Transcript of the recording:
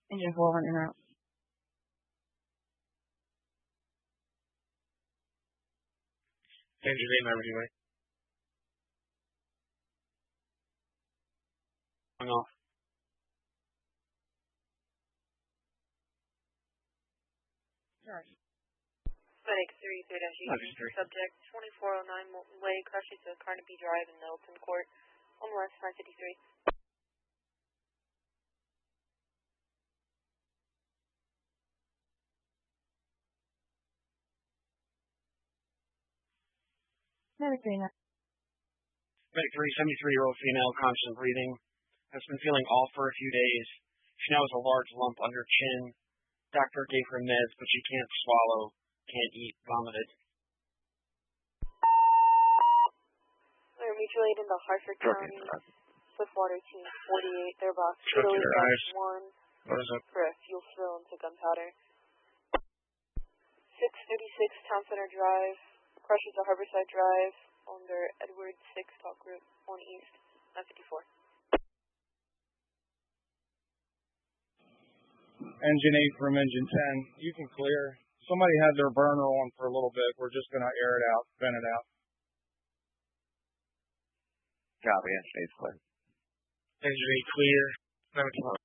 Engine 4 running out. Engine 8, never anyway. Going off. Sorry. FedEx 3, subject 2409 Moulton Way, crashes to Carnaby Drive in Middleton Court, on West 553. Medic 3, Medic 3, 73-year-old female, constant breathing, has been feeling off for a few days. She now has a large lump under her chin. Doctor gave her meds, but she can't swallow, can't eat, vomited. They're mutual aid in the Hartford County, Swiftwater Team 48, their box, Italy eyes. 1, What is it? for a fuel spill into gunpowder. 636 Town Center Drive, crashes to Harborside Drive, under Edward 6 Talk Group, 1 East, 954. Engine 8 from Engine 10. You can clear. Somebody had their burner on for a little bit. We're just going to air it out, vent it out. Copy, Engine 8's clear. Engine 8 clear. 954.